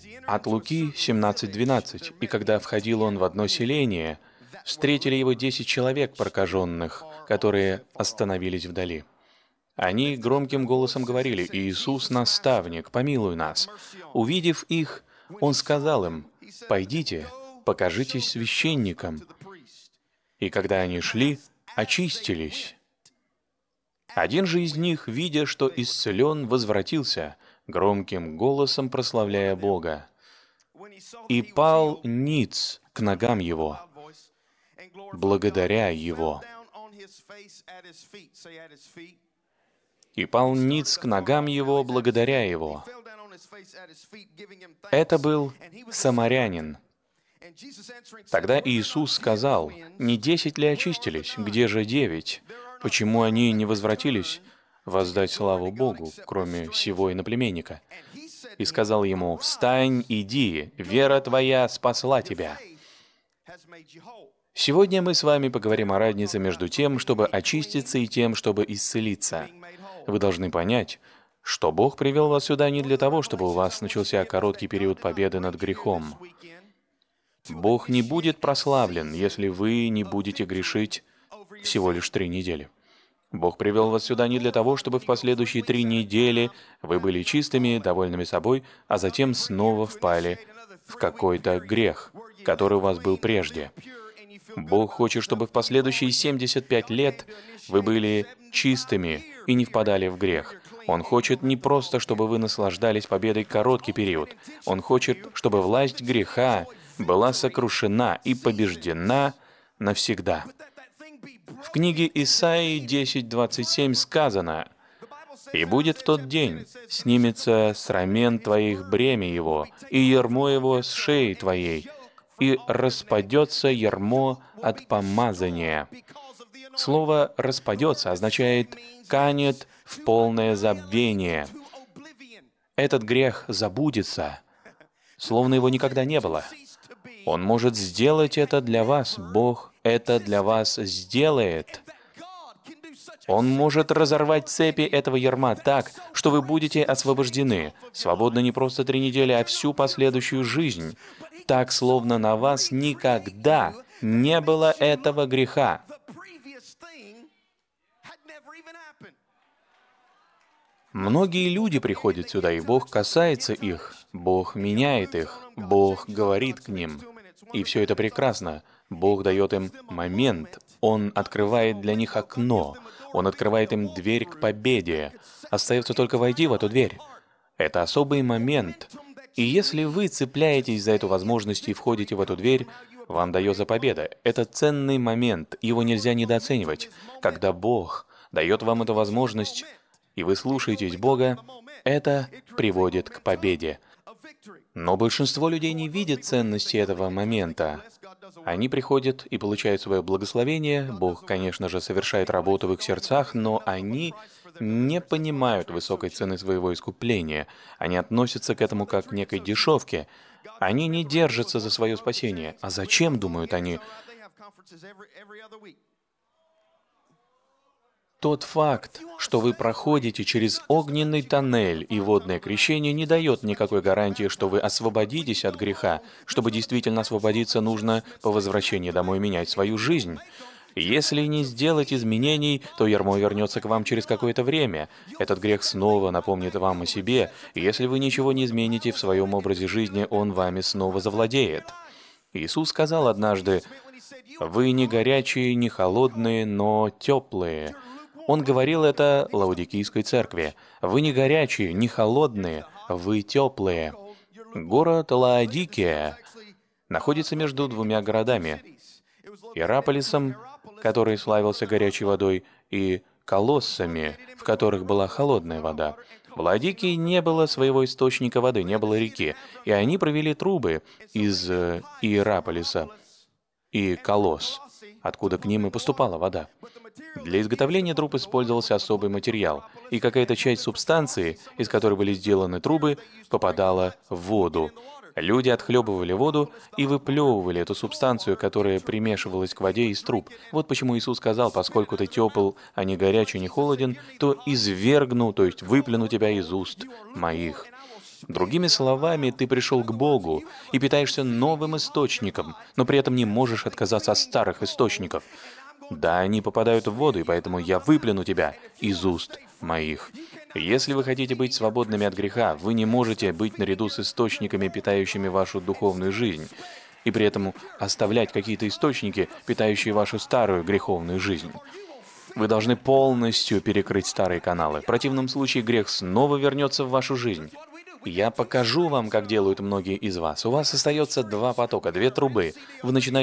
От Луки 17:12. «И когда входил он в одно селение, встретили его 10 человек прокаженных, которые остановились вдали. Они громким голосом говорили: «Иисус, наставник, помилуй нас». Увидев их, он сказал им: «Пойдите, покажитесь священникам». И когда они шли, очистились. Один же из них, видя, что исцелен, возвратился, громким голосом прославляя Бога, и пал ниц к ногам его, благодаря его. И пал ниц к ногам его, благодаря его. Это был самарянин. Тогда Иисус сказал: «Не 10 ли очистились? Где же 9? Почему они не возвратились воздать славу Богу, кроме сего иноплеменника?» И сказал ему: «Встань, иди, вера твоя спасла тебя». Сегодня мы с вами поговорим о разнице между тем, чтобы очиститься, и тем, чтобы исцелиться. Вы должны понять, что Бог привел вас сюда не для того, чтобы у вас начался короткий период победы над грехом. Бог не будет прославлен, если вы не будете грешить всего лишь 3 недели. Бог привел вас сюда не для того, чтобы в последующие 3 недели вы были чистыми, довольными собой, а затем снова впали в какой-то грех, который у вас был прежде. Бог хочет, чтобы в последующие 75 лет вы были чистыми и не впадали в грех. Он хочет не просто, чтобы вы наслаждались победой короткий период. Он хочет, чтобы власть греха была сокрушена и побеждена навсегда. В книге Исаии 10:27 сказано: «И будет в тот день, снимется с рамен твоих бремя его, и ярмо его с шеи твоей, и распадется ярмо от помазания». Слово «распадется» означает «канет в полное забвение». Этот грех забудется, словно его никогда не было. Он может сделать это для вас. Бог это для вас сделает. Он может разорвать цепи этого ярма так, что вы будете освобождены, свободны не просто 3 недели, а всю последующую жизнь, так, словно на вас никогда не было этого греха. Многие люди приходят сюда, и Бог касается их, Бог меняет их, Бог говорит к ним. И все это прекрасно. Бог дает им момент, Он открывает для них окно, Он открывает им дверь к победе. Остается только войти в эту дверь. Это особый момент. И если вы цепляетесь за эту возможность и входите в эту дверь, вам дается победа. Это ценный момент, его нельзя недооценивать. Когда Бог дает вам эту возможность, и вы слушаетесь Бога, это приводит к победе. Но большинство людей не видят ценности этого момента. Они приходят и получают свое благословение, Бог, конечно же, совершает работу в их сердцах, но они не понимают высокой цены своего искупления. Они относятся к этому как к некой дешевке. Они не держатся за свое спасение. А зачем, думают они? Тот факт, что вы проходите через огненный тоннель и водное крещение, не дает никакой гарантии, что вы освободитесь от греха. Чтобы действительно освободиться, нужно по возвращении домой менять свою жизнь. Если не сделать изменений, то ярмо вернется к вам через какое-то время. Этот грех снова напомнит вам о себе, и если вы ничего не измените в своем образе жизни, он вами снова завладеет. Иисус сказал однажды: «Вы не горячие, не холодные, но теплые». Он говорил это Лаодикийской церкви. «Вы не горячие, не холодные, вы теплые». Город Лаодикия находится между 2 городами: Иераполисом, который славился горячей водой, и Колоссами, в которых была холодная вода. В Лаодикии не было своего источника воды, не было реки, и они провели трубы из Иераполиса и Колосс, откуда к ним и поступала вода. Для изготовления труб использовался особый материал, и какая-то часть субстанции, из которой были сделаны трубы, попадала в воду. Люди отхлебывали воду и выплевывали эту субстанцию, которая примешивалась к воде из труб. Вот почему Иисус сказал: «Поскольку ты тепл, а не горячий, не холоден, то извергну, то есть выплюну тебя из уст моих». Другими словами, ты пришел к Богу и питаешься новым источником, но при этом не можешь отказаться от старых источников. Да, они попадают в воду, и поэтому я выплюну тебя из уст моих. Если вы хотите быть свободными от греха, вы не можете быть наряду с источниками, питающими вашу духовную жизнь, и при этом оставлять какие-то источники, питающие вашу старую греховную жизнь. Вы должны полностью перекрыть старые каналы. В противном случае грех снова вернется в вашу жизнь. Я покажу вам, как делают многие из вас. У вас остается два потока, две трубы. Вы начинаете